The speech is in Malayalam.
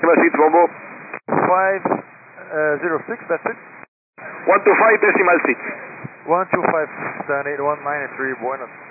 decimal 6, Bombo. 506, that's it. 125 decimal 6. 125, 781, -3, Buenos.